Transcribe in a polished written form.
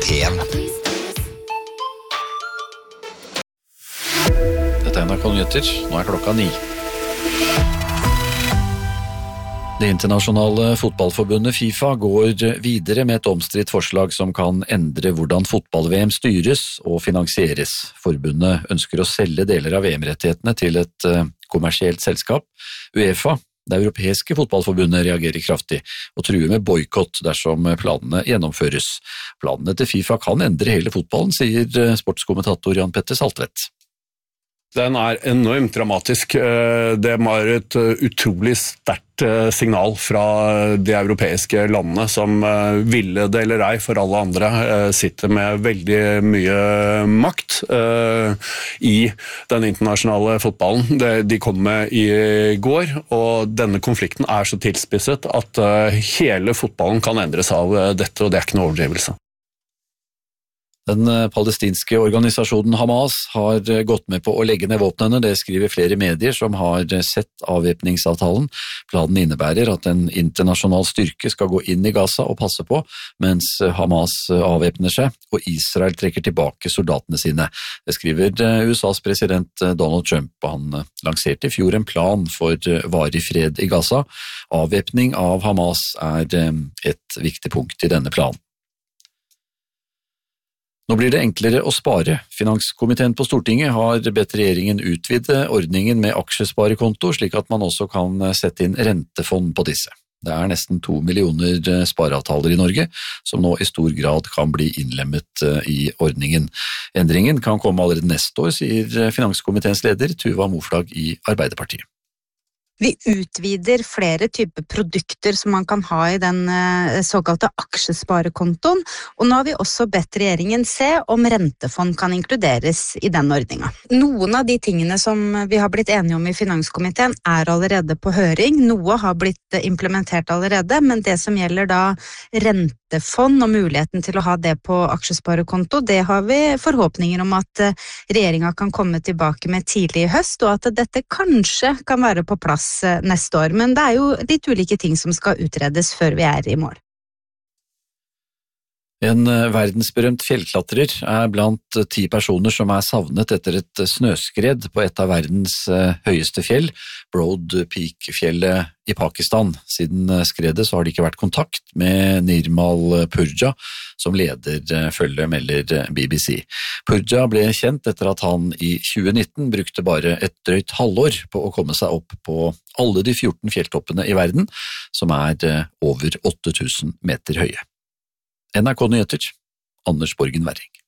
P1. Dette NRK Nyheter, nå klokka 9. Det internasjonale fotballforbundet FIFA går videre med et omstridt forslag som kan endre hvordan fotball-VM styres og finansieres. Forbundet ønsker å selge deler av VM-rettighetene til et kommersielt selskap. UEFA, det europeiske fotballforbundet, reagerer kraftig og truer med boykott dersom planene gjennomføres. Planene til FIFA kan endre hele fotballen, sier sportskommentator Jan Petter Saltvedt. Den enormt dramatisk. Det var et utrolig sterkt signal fra de europeiske landene som ville det eller ei for alle andre sitter med veldig mye makt i den internasjonale fotballen. De kom med i går, og denne konflikten så tilspisset at hele fotballen kan endres av dette, og det ikke noe overdrivelse. Den palestinske organisasjonen Hamas har gått med på å legge ned våpnene, det skriver flere medier som har sett avvæpningsavtalen. Planen innebærer at en internasjonal styrke skal gå inn i Gaza og passe på, mens Hamas avvæpner seg, og Israel trekker tilbake soldatene sine. Det skriver USAs president Donald Trump, og han lanserte i fjor en plan for varig fred i Gaza. Avvæpning av Hamas et viktig punkt i denne planen. Nå blir det enklere å spare. Finanskomiteen på Stortinget har bedt regjeringen utvide ordningen med aksjesparekonto, slik at man også kan sette inn rentefond på disse. Det nesten 2 millioner spareavtaler i Norge, som nå i stor grad kan bli innlemmet i ordningen. Endringen kan komme allerede neste år, sier finanskomiteens leder Tuva Moflag i Arbeiderpartiet. Vi utvider flere typer produkter som man kan ha i den såkalte aksjesparekontoen, og nå har vi også bedt regjeringen se om rentefond kan inkluderes i den ordningen. Noen av de tingene som vi har blitt enige om i finanskomiteen allerede på høring, noe har blitt implementert allerede, men det som gjelder da rentefond og muligheten til å ha det på aksjesparekonto, det har vi forhåpninger om at regjeringen kan komme tilbake med tidlig i høst, og at dette kanskje kan være på plass neste år, men det jo litt ulike ting som skal utredes før vi i mål. En verdensberømt fjellklatrer blant 10 personer som savnet etter et snøskred på et av verdens høyeste fjell, Broad Peak-fjellet i Pakistan. Siden skredet så har det ikke vært kontakt med Nirmal Purja, som leder følget, melder BBC. Purja ble kjent etter at han i 2019 brukte bare et drøyt halvår på å komme seg opp på alle de 14 fjelltoppene i verden, som over 8000 meter høye. NRK Nyheter, Anders Borgen Werring.